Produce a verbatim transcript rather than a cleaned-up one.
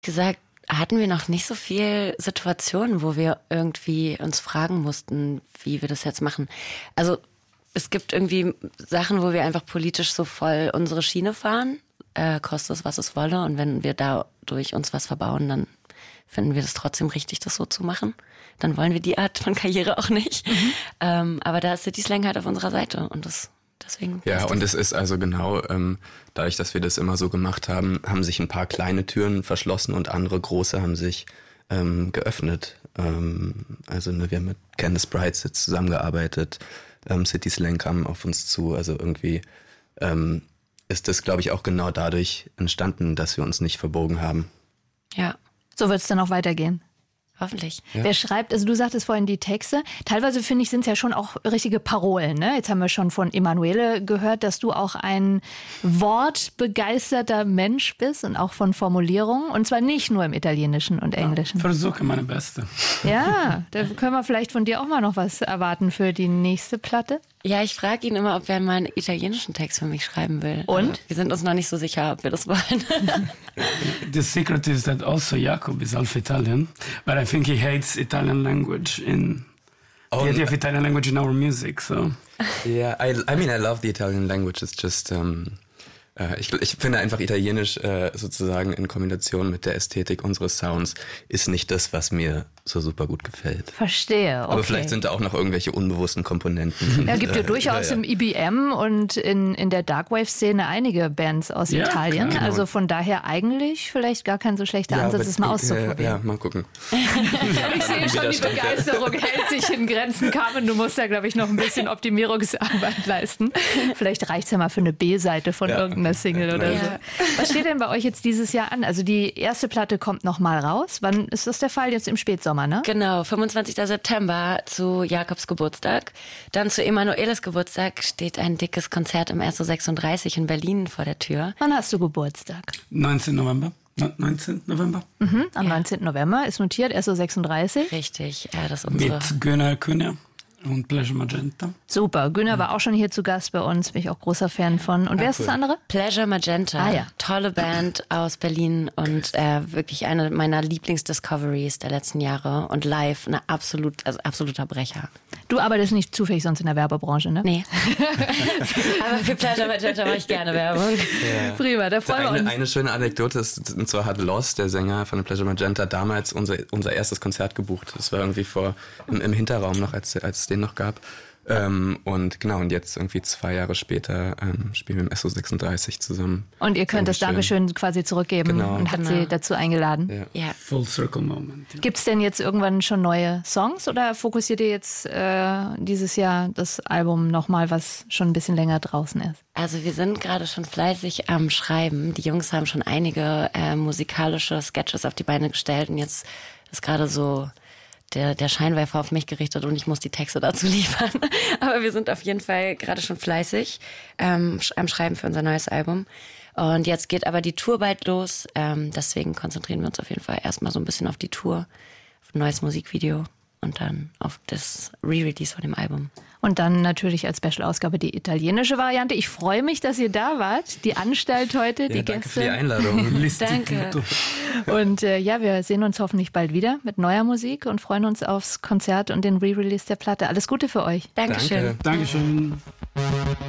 Gesagt, hatten wir noch nicht so viel Situationen, wo wir irgendwie uns fragen mussten, wie wir das jetzt machen. Also es gibt irgendwie Sachen, wo wir einfach politisch so voll unsere Schiene fahren, äh, kostet es, was es wolle. Und wenn wir dadurch uns was verbauen, dann finden wir das trotzdem richtig, das so zu machen. Dann wollen wir die Art von Karriere auch nicht. Mhm. Ähm, aber da ist City Slang halt auf unserer Seite und das deswegen. Ja, und es ist also genau, ähm, dadurch, dass wir das immer so gemacht haben, haben sich ein paar kleine Türen verschlossen und andere große haben sich ähm, geöffnet. Ähm, also ne, wir haben mit Candice Brights jetzt zusammengearbeitet, ähm, City Slang kam auf uns zu, also irgendwie ähm, ist das, glaube ich, auch genau dadurch entstanden, dass wir uns nicht verbogen haben. Ja. So wird es dann auch weitergehen. Hoffentlich. Ja. Wer schreibt, also du sagtest vorhin die Texte, teilweise finde ich, sind es ja schon auch richtige Parolen. Ne? Jetzt haben wir schon von Emanuele gehört, dass du auch ein wortbegeisterter Mensch bist und auch von Formulierungen. Und zwar nicht nur im Italienischen und Englischen. Ja, versuche meine Beste. Ja, da können wir vielleicht von dir auch mal noch was erwarten für die nächste Platte. Ja, ich frage ihn immer, ob er mal einen italienischen Text für mich schreiben will. Und? Aber wir sind uns noch nicht so sicher, ob wir das wollen. The secret is that also Jacob is half Italian, but I think he hates Italian language in oh, the idea of Italian language in our music. So. Yeah, I, I mean, I love the Italian language. It's just, um, uh, ich, ich finde einfach Italienisch uh, sozusagen in Kombination mit der Ästhetik unseres Sounds ist nicht das, was mir so super gut gefällt. Verstehe, okay. Aber vielleicht sind da auch noch irgendwelche unbewussten Komponenten. Ja, gibt ja durchaus ja, ja. im E B M und in, in der Darkwave-Szene einige Bands aus ja, Italien. Klar. Also von daher eigentlich vielleicht gar kein so schlechter ja, Ansatz, es mal auszuprobieren. Ja, ja, mal gucken. Ich sehe schon, die Begeisterung hält sich in Grenzen. Carmen, du musst ja, glaube ich, noch ein bisschen Optimierungsarbeit leisten. Vielleicht reicht es ja mal für eine B-Seite von ja. irgendeiner Single oder ja. so. Was steht denn bei euch jetzt dieses Jahr an? Also die erste Platte kommt noch mal raus. Wann ist das der Fall? Jetzt im Spätsommer? Ne? Genau, fünfundzwanzigster September zu Jakobs Geburtstag. Dann zu Emanueles Geburtstag steht ein dickes Konzert im R S O sechsunddreißig in Berlin vor der Tür. Wann hast du Geburtstag? neunzehnten November. neunzehnten November. Mhm, am ja. neunzehnten November ist notiert, R S O sechsunddreißig. Richtig, ja, das ist unsere. Mit Gunnar Künner und Pleasure Magenta. Super, Gunnar war auch schon hier zu Gast bei uns, bin ich auch großer Fan von. Und wer ah, ist cool. das andere? Pleasure Magenta, ah, ja. tolle Band aus Berlin und äh, wirklich eine meiner Lieblingsdiscoveries der letzten Jahre und live eine absolut, also absoluter Brecher. Du arbeitest nicht zufällig sonst in der Werbebranche, ne? Nee. Aber für Pleasure Magenta mache ich gerne Werbung. Ja. Prima, da freuen eine, wir uns. Eine schöne Anekdote ist, und zwar hat Lost, der Sänger von Pleasure Magenta, damals unser, unser erstes Konzert gebucht. Das war irgendwie vor im, im Hinterraum noch, als, als es den noch gab. Ähm, und genau, und jetzt irgendwie zwei Jahre später ähm, spielen wir im S O sechsunddreißig zusammen. Und ihr könnt das Dankeschön quasi zurückgeben genau. und hat genau. sie dazu eingeladen. Ja. Ja. Full Circle Moment. Ja. Gibt es denn jetzt irgendwann schon neue Songs oder fokussiert ihr jetzt äh, dieses Jahr das Album nochmal, was schon ein bisschen länger draußen ist? Also wir sind gerade schon fleißig am Schreiben. Die Jungs haben schon einige äh, musikalische Sketches auf die Beine gestellt und jetzt ist gerade so Der, der Scheinwerfer auf mich gerichtet und ich muss die Texte dazu liefern. Aber wir sind auf jeden Fall gerade schon fleißig ähm, am Schreiben für unser neues Album. Und jetzt geht aber die Tour bald los. Ähm, deswegen konzentrieren wir uns auf jeden Fall erstmal so ein bisschen auf die Tour, auf ein neues Musikvideo und dann auf das Re-Release von dem Album. Und dann natürlich als Special-Ausgabe die italienische Variante. Ich freue mich, dass ihr da wart. Die Anstalt heute, ja, die danke Gäste. für die Einladung. Danke. Und äh, ja, wir sehen uns hoffentlich bald wieder mit neuer Musik und freuen uns aufs Konzert und den Re-Release der Platte. Alles Gute für euch. Dankeschön. Danke. Dankeschön.